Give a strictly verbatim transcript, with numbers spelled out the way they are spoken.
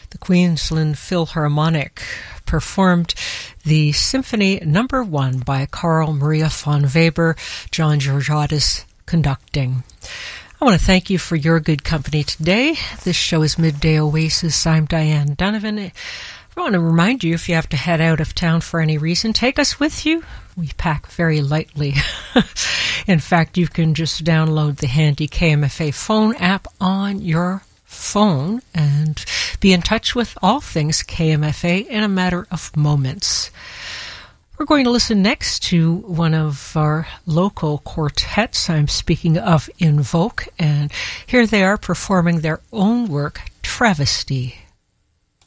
The Queensland Philharmonic performed the Symphony Number One by Carl Maria von Weber, John Georgiadis conducting. I want to thank you for your good company today. This show is Midday Oasis. I'm Diane Donovan. I want to remind you, if you have to head out of town for any reason, take us with you. We pack very lightly. In fact, you can just download the handy K M F A phone app on your phone and be in touch with all things K M F A in a matter of moments. We're going to listen next to one of our local quartets. I'm speaking of Invoke, and here they are performing their own work, Travesty.